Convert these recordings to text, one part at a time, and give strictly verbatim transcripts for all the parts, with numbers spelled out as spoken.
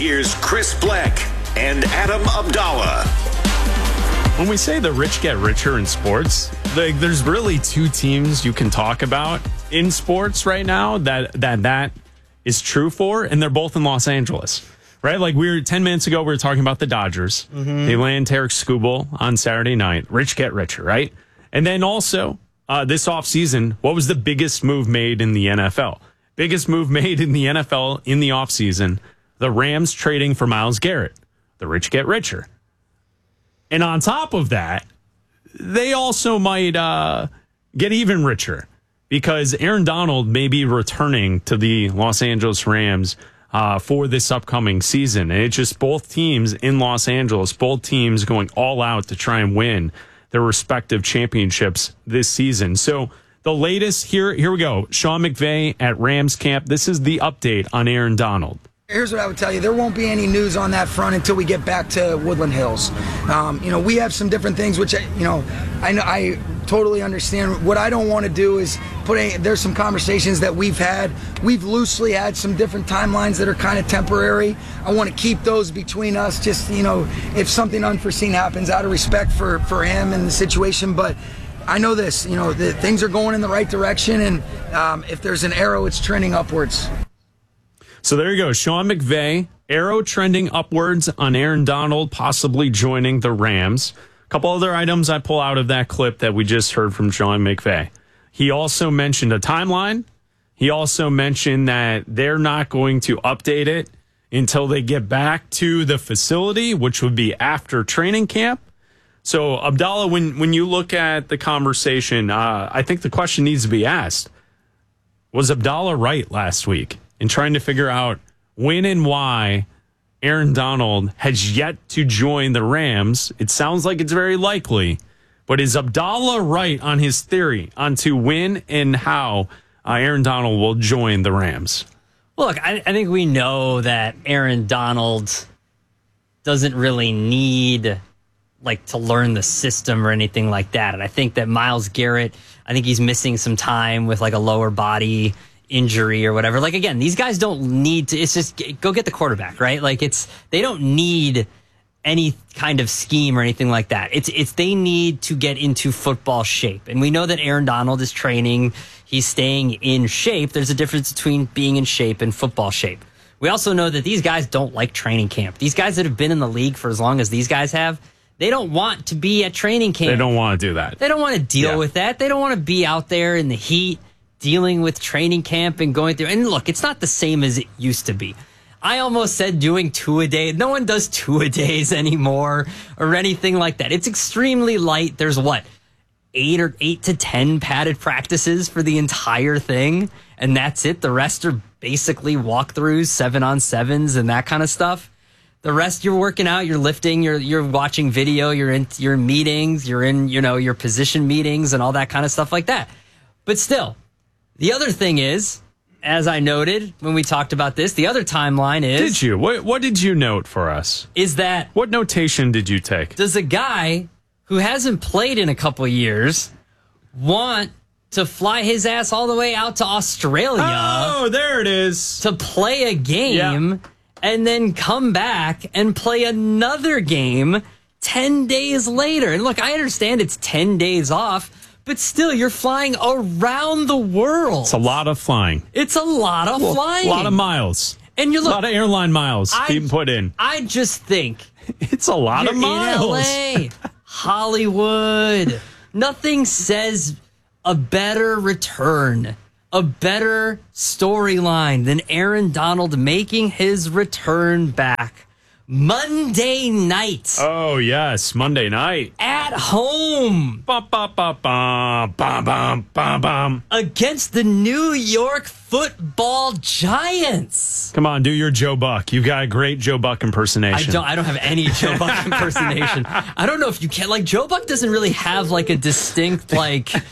Here's Chris Black and Adam Abdallah. When we say the rich get richer in sports, like, there's really two teams you can talk about in sports right now that that that is true for, and they're both in Los Angeles, right? Like, we were ten minutes ago, we were talking about the Dodgers. Mm-hmm. They land Tarek Skubal on Saturday night. Rich get richer, right? And then also uh, this offseason, what was the biggest move made in the N F L? Biggest move made in the N F L in the offseason, the Rams trading for Myles Garrett. The rich get richer. And on top of that, they also might uh, get even richer because Aaron Donald may be returning to the Los Angeles Rams uh, for this upcoming season. And it's just both teams in Los Angeles, both teams going all out to try and win their respective championships this season. So the latest, here, here we go. Sean McVay at Rams camp. This is the update on Aaron Donald. Here's what I would tell you. There won't be any news on that front until we get back to Woodland Hills. Um, you know, we have some different things, which, I, you know, I know I totally understand. What I don't want to do is put a, there's some conversations that we've had. We've loosely had some different timelines that are kind of temporary. I want to keep those between us, just, you know, if something unforeseen happens, out of respect for, for him and the situation. But I know this, you know, the, things are going in the right direction, and um, if there's an arrow, it's trending upwards. So there you go. Sean McVay, arrow trending upwards on Aaron Donald, possibly joining the Rams. A couple other items I pull out of that clip that we just heard from Sean McVay. He also mentioned a timeline. He also mentioned that they're not going to update it until they get back to the facility, which would be after training camp. So, Abdallah, when, when you look at the conversation, uh, I think the question needs to be asked, was Abdallah right last week in trying to figure out when and why Aaron Donald has yet to join the Rams? It sounds like it's very likely, but is Abdallah right on his theory onto when and how uh, Aaron Donald will join the Rams? Look, I, I think we know that Aaron Donald doesn't really need like to learn the system or anything like that. And I think that Myles Garrett, I think he's missing some time with like a lower body injury or whatever. Like, again, these guys don't need to, it's just go get the quarterback, right? Like, it's, they don't need any kind of scheme or anything like that. It's, it's, they need to get into football shape. And we know that Aaron Donald is training. He's staying in shape. There's a difference between being in shape and football shape. We also know that these guys don't like training camp. These guys that have been in the league for as long as these guys have, they don't want to be at training camp. They don't want to do that. They don't want to deal yeah. with that. They don't want to be out there in the heat, dealing with training camp and going through. And look, it's not the same as it used to be. I almost said doing two-a-day. No one does two-a-days anymore or anything like that. It's extremely light. There's what, eight or eight to ten padded practices for the entire thing, and that's it. The rest are basically walkthroughs, seven-on-sevens, and that kind of stuff. The rest, you're working out, you're lifting, you're you're watching video, you're in you're in meetings, you're in, you know, your position meetings and all that kind of stuff like that. But still, the other thing is, as I noted when we talked about this, the other timeline is... Did you? What, what did you note for us? Is that... What notation did you take? Does a guy who hasn't played in a couple of years want to fly his ass all the way out to Australia... Oh, there it is. ...to play a game... Yeah. And then come back and play another game ten days later? And look, I understand it's ten days off, but still, you're flying around the world. It's a lot of flying. It's a lot of well, flying. A lot of miles. And you're look, a lot of airline miles I, being put in. I just think it's a lot you're of miles. In L A, Hollywood. Nothing says a better return, a better storyline than Aaron Donald making his return back Monday night. Oh, yes, Monday night. At home. Bum, bum, bum, bum, bum, bum, bum, bum. Against the New York Football Giants. Come on, do your Joe Buck. You've got a great Joe Buck impersonation. I don't I don't have any Joe Buck impersonation. I don't know if you can. Like, Joe Buck doesn't really have, like, a distinct, like...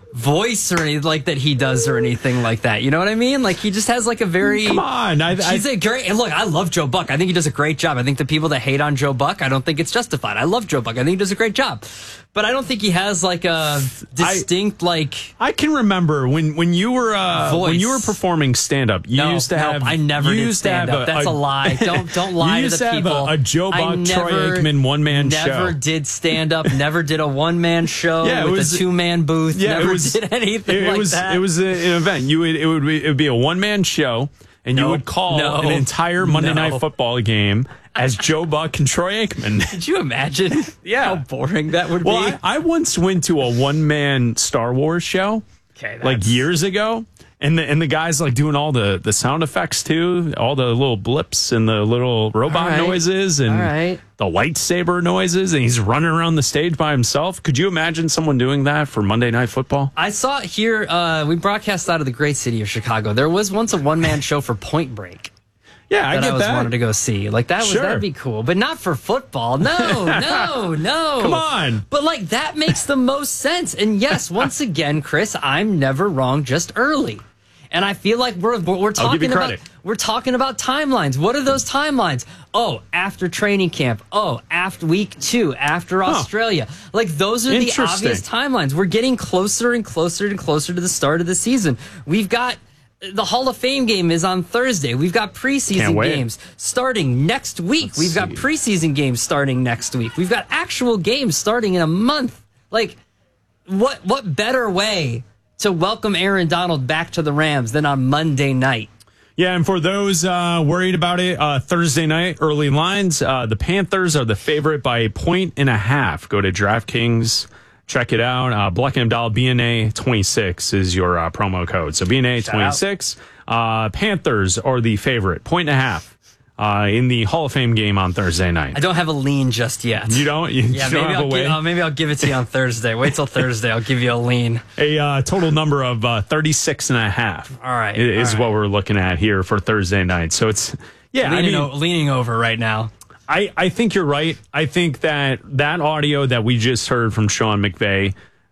voice or anything like that he does or anything like that. You know what I mean? Like he just has like a very Come on. I, he's I, a great and look, I love Joe Buck. I think he does a great job. I think the people that hate on Joe Buck, I don't think it's justified. I love Joe Buck. I think he does a great job. But I don't think he has like a distinct I, like I can remember when, when you were uh, voice. when you were performing stand up, you no, used to no, have I never you did used stand to have up. a, That's a, a lie. Don't don't lie you to used the to people. Have a, a Joe I Buck, never, Troy Aikman one man show. Never did stand up. Never did a one man show yeah, with was, a two man booth. Yeah, never it was, did anything it, it like was, that. It was a, an event. You would it would be, it would be a one man show, and no, you would call no, an entire Monday no. Night Football game as Joe Buck and Troy Aikman. Did you imagine yeah. how boring that would well, be? I, I once went to a one-man Star Wars show Okay, that's... like years ago, and the, and the guy's like doing all the, the sound effects too, all the little blips and the little robot right. noises and right. the lightsaber noises, and he's running around the stage by himself. Could you imagine someone doing that for Monday Night Football? I saw it here. Uh, we broadcast out of the great city of Chicago. There was once a one-man show for Point Break. Yeah, I that get I was that. wanted to go see. Like that was Sure. that'd be cool, but not for football. No, no, no. Come on. But like that makes the most sense. And yes, once again, Chris, I'm never wrong. Just early. And I feel like we're we're talking about we're talking about timelines. What are those timelines? Oh, after training camp. Oh, after week two, after Huh. Australia. Like those are the Interesting. obvious timelines. We're getting closer and closer and closer to the start of the season. We've got the Hall of Fame game is on Thursday. We've got preseason games starting next week. Let's We've got see. preseason games starting next week. We've got actual games starting in a month. Like, what what better way to welcome Aaron Donald back to the Rams than on Monday night? Yeah, and for those uh, worried about it, uh, Thursday night, early lines, uh, the Panthers are the favorite by a point and a half. Go to DraftKings. Check it out. Uh, Black and Abdallah, B N A twenty-six is your uh, promo code. So B N A twenty-six. Uh, Panthers are the favorite, point and a half uh, in the Hall of Fame game on Thursday night. I don't have a lean just yet. You don't? You, Yeah, you don't maybe have I'll, a way? give, uh, maybe I'll give it to you on Thursday. Wait till Thursday. I'll give you a lean. A uh, total number of uh, thirty-six and a half. All right. Is all right. what we're looking at here for Thursday night. So it's, yeah, leaning, I mean, o- leaning over right now. I, I think you're right. I think that that audio that we just heard from Sean McVay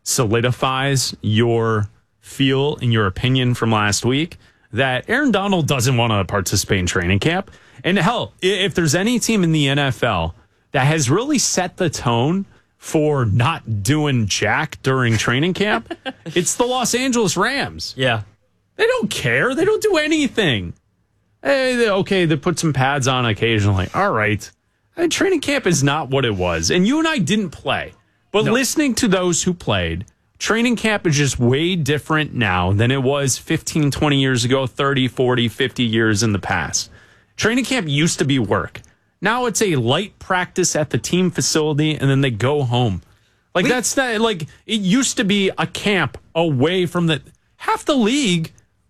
solidifies your feel and your opinion from last week that Aaron Donald doesn't want to participate in training camp. And hell, if there's any team in the N F L that has really set the tone for not doing jack during training camp, it's the Los Angeles Rams. Yeah. They don't care. They don't do anything. Hey, they, okay, they put some pads on occasionally. All right. And training camp is not what it was. And you and I didn't play. But No. listening to those who played, training camp is just way different now than it was fifteen, twenty years ago, thirty, forty, fifty years in the past. Training camp used to be work. Now it's a light practice at the team facility, and then they go home. Like, We- that's not, like, it used to be a camp away from the, half the league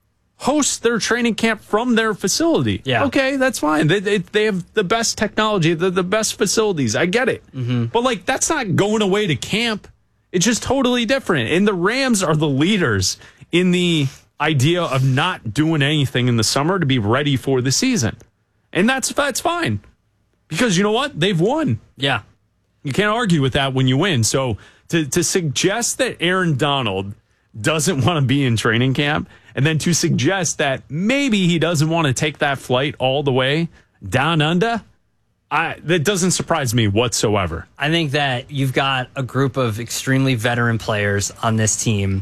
hosts their training camp from their facility. Yeah. Okay, that's fine. They, they, they have the best technology, the, the best facilities. I get it. Mm-hmm. But, like, that's not going away to camp. It's just totally different. And the Rams are the leaders in the idea of not doing anything in the summer to be ready for the season. And that's that's fine. Because you know what? They've won. Yeah. You can't argue with that when you win. So to, to suggest that Aaron Donald doesn't want to be in training camp, and then to suggest that maybe he doesn't want to take that flight all the way down under, I, that doesn't surprise me whatsoever. I think that you've got a group of extremely veteran players on this team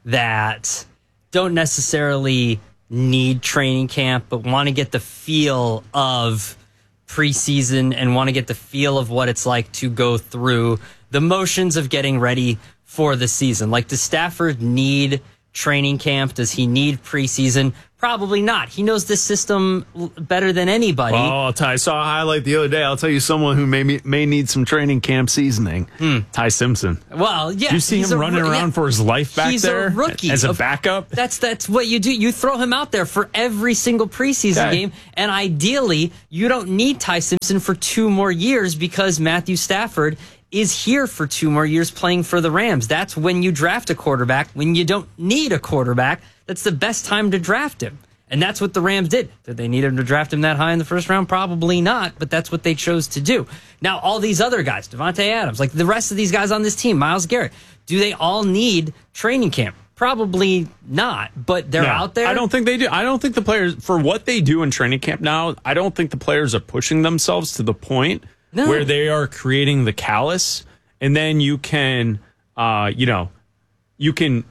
that don't necessarily need training camp, but want to get the feel of preseason and want to get the feel of what it's like to go through the motions of getting ready for the season. Like, does Stafford need training camp? Does he need preseason? Probably not. He knows this system l- better than anybody. Well, I'll tell you, I saw a highlight the other day. I'll tell you someone who may may need some training camp seasoning. Ty Simpson. Well, yeah. Do you see he's him a running roo- around yeah. for his life back he's there a rookie as a Of- backup? That's that's what you do. You throw him out there for every single preseason Yeah. game, and ideally, you don't need Ty Simpson for two more years because Matthew Stafford is here for two more years playing for the Rams. That's when you draft a quarterback. When you don't need a quarterback, that's the best time to draft him. And that's what the Rams did. Did they need him to draft him that high in the first round? Probably not, but that's what they chose to do. Now, all these other guys, Devontae Adams, like the rest of these guys on this team, Myles Garrett, do they all need training camp? Probably not, but they're No, out there. I don't think they do. I don't think the players, for what they do in training camp now, I don't think the players are pushing themselves to the point No. where they are creating the callus, and then you can, uh, you know, you can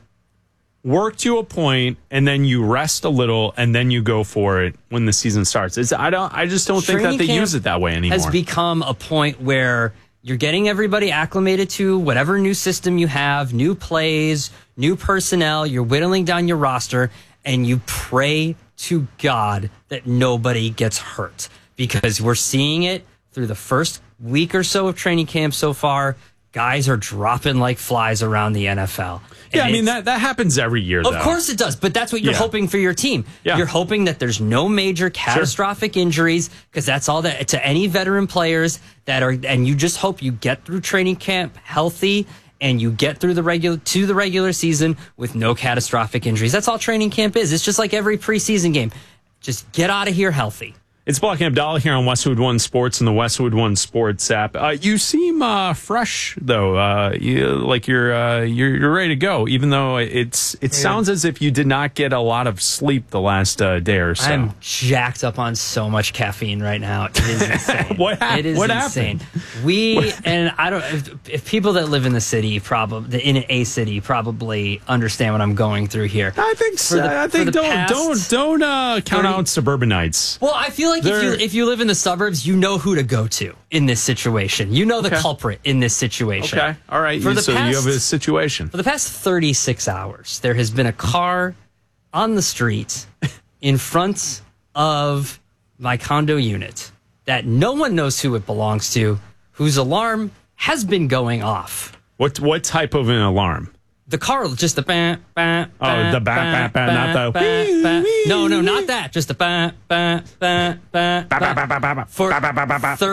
work to a point, and then you rest a little, and then you go for it when the season starts. It's, I don't. I just don't think Training that they camp use it that way anymore. Has become a point where you're getting everybody acclimated to whatever new system you have, new plays, new personnel. You're whittling down your roster, and you pray to God that nobody gets hurt, because we're seeing it through the first week or so of training camp so far. Guys are dropping like flies around the N F L. yeah, And I mean it's- that that happens every year. Of though. course it does, but that's what you're Yeah. hoping for your team. Yeah. You're hoping that there's no major catastrophic injuries, because that's all that to any veteran players that are, and you just hope you get through training camp healthy and you get through the regular to the regular season with no catastrophic injuries. That's all training camp is. It's just like every preseason game. Just get out of here healthy. It's Block and Abdallah here on Westwood One Sports and the Westwood One Sports app. Uh, you seem uh, fresh, though. Uh, you, like you're, uh, you're you're ready to go, even though it's it sounds as if you did not get a lot of sleep the last uh, day or so. I'm jacked up on so much caffeine right now. It is insane. What hap- It is what insane. happened? We and I don't. If, if people that live in the city, probably in a city, probably understand what I'm going through here. I think so. For the- I for think the don't past don't don't uh, count thirty out suburbanites. Well, I feel like if They're- you if you live in the suburbs, you know who to go to in this situation. You know the Okay. culprit in this situation. Okay, all right. For You- the so past, you have a situation. For the past thirty-six hours, there has been a car on the street in front of my condo unit that no one knows who it belongs to, whose alarm has been going off. What what type of an alarm? The car, just the bah, bah, Oh, bah, the bah, bah, bah, not the bah, wee, bah. wee, No, no, wee. not that. Just the bah, bah, bah, bah, Ba, ba, bah. ba, ba, ba. For Ba, ba, ba, ba, ba.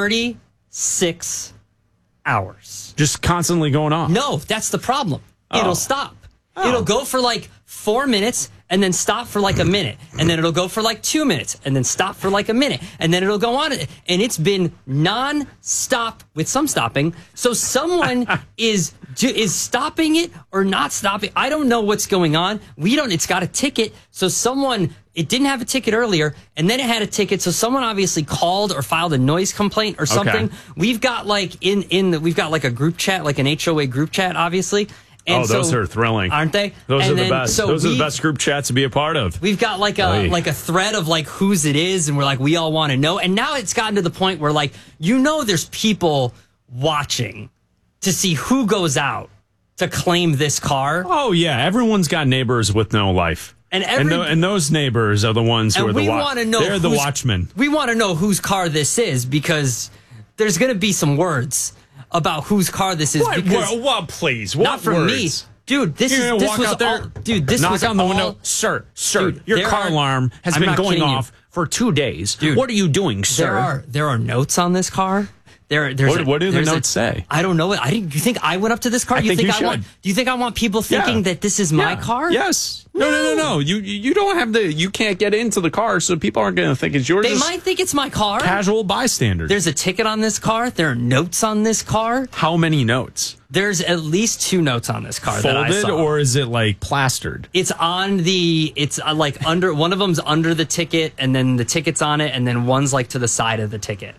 thirty-six hours. Just constantly going off. No, that's the problem. Oh. It'll stop. Oh. It'll go for like four minutes and then stop for like a minute. And then it'll go for like two minutes and then stop for like a minute. And then it'll go on. And it's been non-stop with some stopping. So someone is is stopping it or not stopping. I don't know what's going on. We don't, it's got a ticket. So someone, it didn't have a ticket earlier and then it had a ticket. So someone obviously called or filed a noise complaint or something. Okay. We've got like in, in the, we've got like a group chat, like an H O A group chat, obviously. And Oh, those so- are thrilling, aren't they? Those And are the then- best. so those are the we- best group chats to be a part of. We've got like a Oy. like a thread of like whose it is, and we're like we all want to know. And now it's gotten to the point where like you know there's people watching to see who goes out to claim this car. Oh yeah, everyone's got neighbors with no life, And every- and, tho- and those neighbors are the ones who And are the we wa- want to know They're the whose- watchmen. We want to know whose car this is because there's going to be some words about whose car this is. What? Because What, what, please? What not from me, words? dude. This You're is gonna this walk was out there, all, dude. This knock was on the all, window, sir, sir. Dude, your there car are- alarm has I'm been not going kidding you. off for two days. Dude, what are you doing, sir? There are there are notes on this car. There, there's What- a- what do the there's a- notes say? I don't know. I didn't. You think I went up to this car? I you think you I want? should. Do you think I want people thinking Yeah. that this is my Yeah. car? Yes. No, no, no, no. You you don't have the. You can't get into the car, so people aren't going to think it's yours. They Just might think it's my car. casual bystanders. There's a ticket on this car. There are notes on this car. How many notes? There's at least two notes on this car that I Folded, saw. or is it like plastered? It's on the. It's uh, like under. One of them's under the ticket, and then the ticket's on it, and then one's like to the side of the ticket.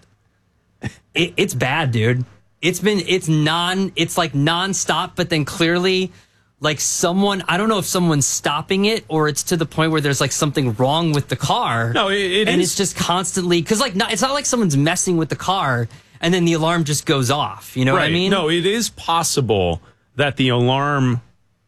It, it's bad, dude. It's been. It's non. It's like nonstop, but then clearly, like someone. I don't know if someone's stopping it or it's to the point where there's like something wrong with the car. No, it- it and is- it's just constantly because like not, it's not like someone's messing with the car and then the alarm just goes off. You know what I mean? No, it is possible that the alarm,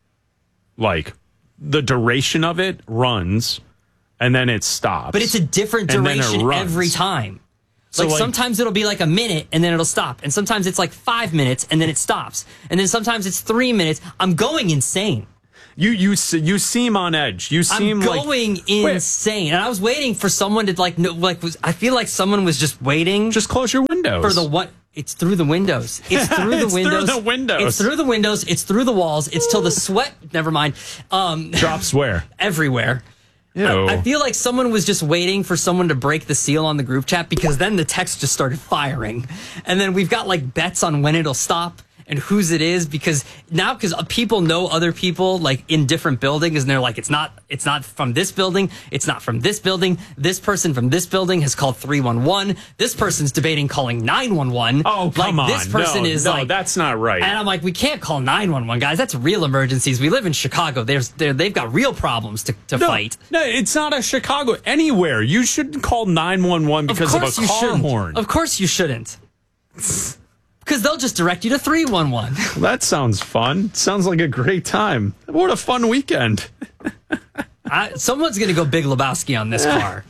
like the duration of it, runs, and then it stops. But it's a different And then it duration runs. every time. So, like, like- sometimes it'll be like a minute and then it'll stop. And sometimes it's like five minutes and then it stops. And then sometimes it's three minutes. I'm going insane. You you se- you seem on edge. You seem I'm like going Wait, insane. And I was waiting for someone to like, no, like was, I feel like someone was just waiting just close your windows for the what? It's through the windows. It's through the It's through windows. the windows. It's through the windows. It's through the walls. It's till the sweat. Never mind. Um, drops where. everywhere. Ew. I, I feel like someone was just waiting for someone to break the seal on the group chat because then the text just started firing. And then we've got like bets on when it'll stop. and whose it is, because now because people know other people like in different buildings, and they're like, it's not it's not from this building, it's not from this building. This person from this building has called three one one. This person's debating calling nine one one. Oh, come like, on. This person no, is no, like, that's not right. And I'm like, we can't call nine one one, guys. That's real emergencies. We live in Chicago. There's they've got real problems to, to no, fight. No, it's not a Chicago. Anywhere. You shouldn't call nine one one because of, of a you car shouldn't. horn. Of course you shouldn't. Because they'll just direct you to three one one. That sounds fun. Sounds like a great time. What a fun weekend. I, someone's going to go Big Lebowski on this car.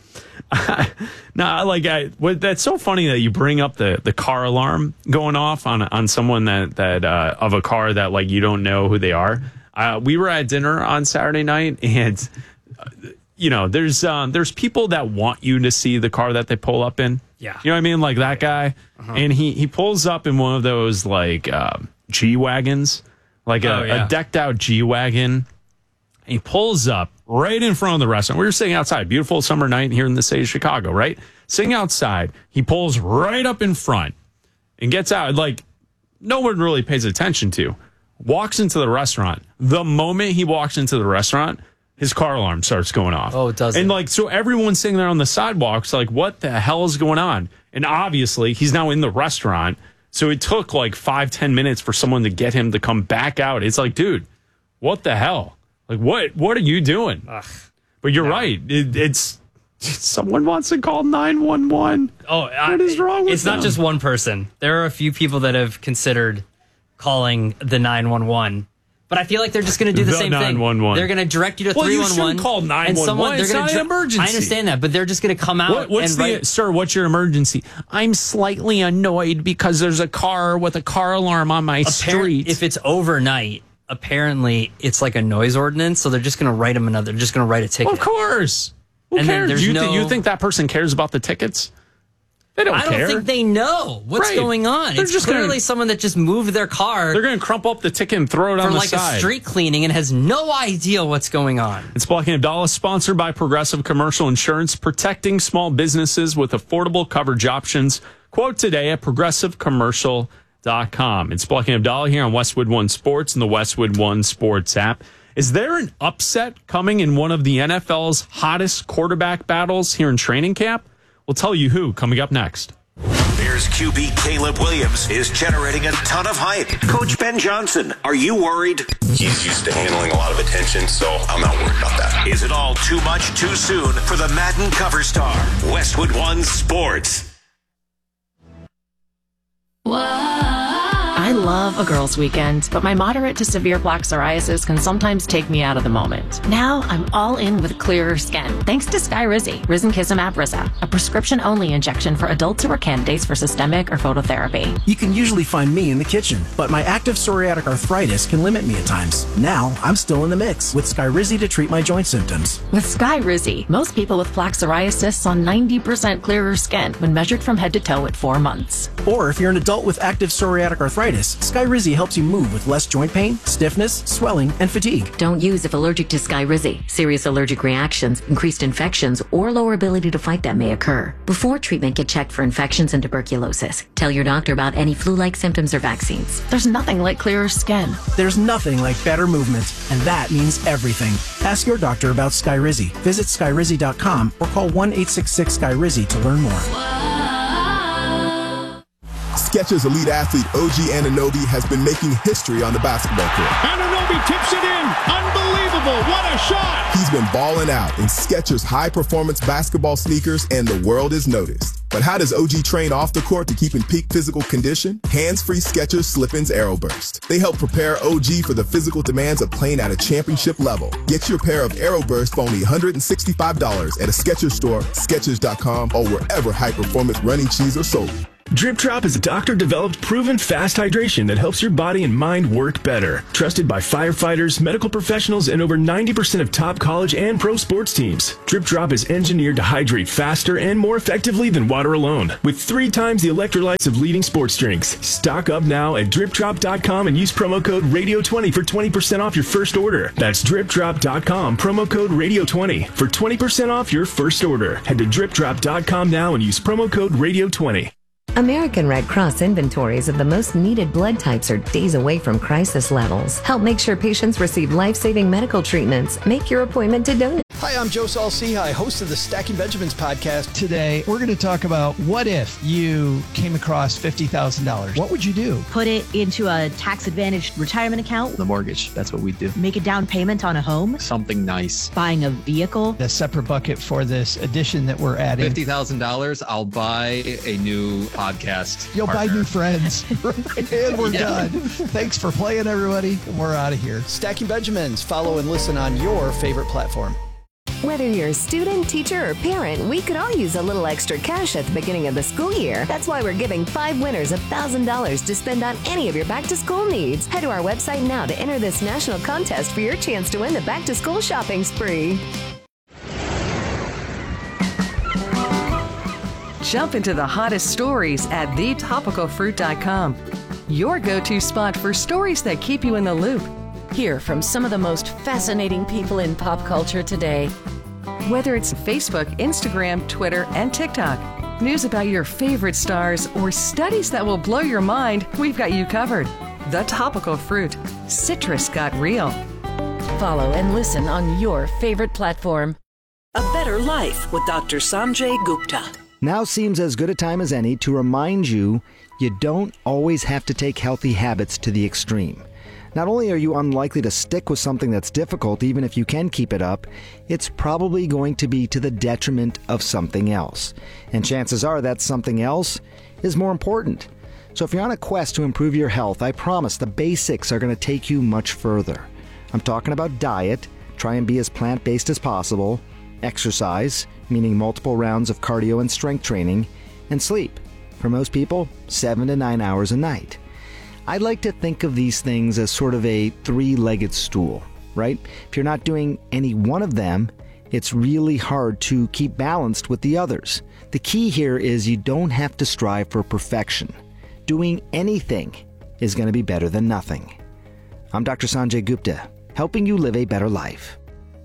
No, like I, what, that's so funny that you bring up the, the car alarm going off on on someone that that uh, of a car that like you don't know who they are. Uh, we were at dinner on Saturday night, and uh, you know, there's um, there's people that want you to see the car that they pull up in. Yeah, you know what I mean, like that guy, uh-huh. and he he pulls up in one of those like um, G wagons, like a, oh, yeah. a decked out G wagon. He pulls up right in front of the restaurant. We were sitting outside, beautiful summer night here in the city of Chicago, right? Sitting outside. He pulls right up in front and gets out. Like, no one really pays attention to. Walks into the restaurant. The moment he walks into the restaurant, his car alarm starts going off. Oh, it does. And, like, so everyone's sitting there on the sidewalks, like, what the hell is going on? And obviously, he's now in the restaurant. So it took, like, five, ten minutes for someone to get him to come back out. It's like, dude, what the hell? Like, what what are you doing? Ugh, but you're no. right. It, it's someone wants to call nine one one. Oh, what I, is wrong with It's them? not just one person. There are a few people that have considered calling the nine one one. But I feel like they're just going to do the, the same nine one one. thing. They're going to direct you to well, three one one. You shouldn't call nine one one. It's not an emergency. I understand that, but they're just going to come out what, what's and the, write, Sir, what's your emergency? I'm slightly annoyed because there's a car with a car alarm on my street. If it's overnight, apparently it's like a noise ordinance, so they're just going to write them another. They're just going to write a ticket. Of course. Who and cares? There's you, no, th- you think that person cares about the tickets? They don't I care. don't think they know what's right. going on. They're it's just clearly gonna, someone that just moved their car. They're going to crumple up the ticket and throw it on for the like side. a street cleaning and has no idea what's going on. It's Blocking Abdallah, sponsored by Progressive Commercial Insurance, protecting small businesses with affordable coverage options. Quote today at progressive commercial dot com. It's Blocking Abdallah here on Westwood One Sports and the Westwood One Sports app. Is there an upset coming in one of the N F L's hottest quarterback battles here in training camp? We'll tell you who coming up next. Bears Q B Caleb Williams is generating a ton of hype. Coach Ben Johnson, are you worried? He's used to handling a lot of attention, so I'm not worried about that. Is it all too much too soon for the Madden cover star? Westwood One Sports. I love a girls' weekend, but my moderate to severe plaque psoriasis can sometimes take me out of the moment. Now I'm all in with clearer skin, thanks to Skyrizi, Risankizumab Riza, a prescription-only injection for adults who are candidates for systemic or phototherapy. You can usually find me in the kitchen, but my active psoriatic arthritis can limit me at times. Now I'm still in the mix with Skyrizi to treat my joint symptoms. With Skyrizi, most people with plaque psoriasis saw ninety percent clearer skin when measured from head to toe at four months. Or if you're an adult with active psoriatic arthritis, Skyrizi helps you move with less joint pain, stiffness, swelling, and fatigue. Don't use if allergic to Skyrizi. Serious allergic reactions, increased infections, or lower ability to fight them may occur. Before treatment, get checked for infections and tuberculosis. Tell your doctor about any flu-like symptoms or vaccines. There's nothing like clearer skin. There's nothing like better movement, and that means everything. Ask your doctor about Skyrizi. Visit Skyrizi dot com or call one eight six six Skyrizi to learn more. Skechers elite athlete O G Anunoby has been making history on the basketball court. Anunoby tips it in. Unbelievable. What a shot. He's been balling out in Skechers high-performance basketball sneakers, and the world has noticed. But how does O G train off the court to keep in peak physical condition? Hands-free Skechers Slip-ins Aeroburst. They help prepare O G for the physical demands of playing at a championship level. Get your pair of Aeroburst for only one hundred sixty-five dollars at a Skechers store, Skechers dot com, or wherever high-performance running shoes are sold. Drip Drop is a doctor-developed, proven fast hydration that helps your body and mind work better. Trusted by firefighters, medical professionals, and over ninety percent of top college and pro sports teams. Drip Drop is engineered to hydrate faster and more effectively than water alone, with three times the electrolytes of leading sports drinks. Stock up now at drip drop dot com and use promo code radio twenty for twenty percent off your first order. That's drip drop dot com, promo code radio twenty for twenty percent off your first order. Head to drip drop dot com now and use promo code radio twenty. American Red Cross inventories of the most needed blood types are days away from crisis levels. Help make sure patients receive life-saving medical treatments. Make your appointment to donate. Hi, I'm Joe Saul-Sehy, host of the Stacking Benjamins podcast. Today, we're going to talk about what if you came across fifty thousand dollars. What would you do? Put it into a tax-advantaged retirement account. The mortgage, that's what we do. Make a down payment on a home. Something nice. Buying a vehicle. A separate bucket for this addition that we're adding. fifty thousand dollars, I'll buy a new podcast. You'll partner. buy new friends. And we're yeah. done. Thanks for playing, everybody. We're out of here. Stacking Benjamins. Follow and listen on your favorite platform. Whether you're a student, teacher, or parent, we could all use a little extra cash at the beginning of the school year. That's why we're giving five winners one thousand dollars to spend on any of your back-to-school needs. Head to our website now to enter this national contest for your chance to win the back-to-school shopping spree. Jump into the hottest stories at the topical fruit dot com. Your go-to spot for stories that keep you in the loop. Hear from some of the most fascinating people in pop culture today. Whether it's Facebook, Instagram, Twitter, and TikTok, news about your favorite stars, or studies that will blow your mind, we've got you covered. The Topical Fruit. Citrus got real. Follow and listen on your favorite platform. A Better Life with Doctor Sanjay Gupta. Now seems as good a time as any to remind you you don't always have to take healthy habits to the extreme. Not only are you unlikely to stick with something that's difficult, even if you can keep it up, it's probably going to be to the detriment of something else. And chances are that something else is more important. So if you're on a quest to improve your health, I promise the basics are going to take you much further. I'm talking about diet, try and be as plant-based as possible, exercise, meaning multiple rounds of cardio and strength training, and sleep. For most people, seven to nine hours a night. I'd like to think of these things as sort of a three-legged stool, right? If you're not doing any one of them, it's really hard to keep balanced with the others. The key here is you don't have to strive for perfection. Doing anything is going to be better than nothing. I'm Doctor Sanjay Gupta, helping you live a better life.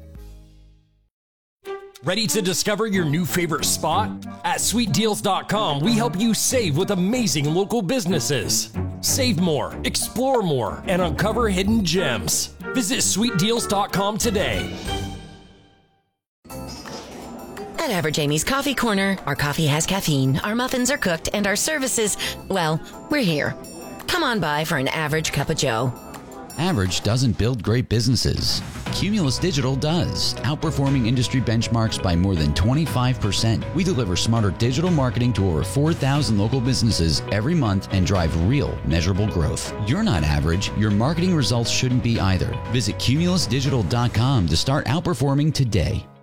Ready to discover your new favorite spot? At sweet deals dot com, we help you save with amazing local businesses. Save more, explore more, and uncover hidden gems. Visit sweet deals dot com today. At Average Amy's Coffee Corner, our coffee has caffeine, our muffins are cooked, and our services, well, we're here. Come on by for an average cup of joe. Average doesn't build great businesses. Cumulus Digital does, outperforming industry benchmarks by more than twenty-five percent. We deliver smarter digital marketing to over four thousand local businesses every month and drive real, measurable growth. You're not average. Your marketing results shouldn't be either. Visit cumulus digital dot com to start outperforming today.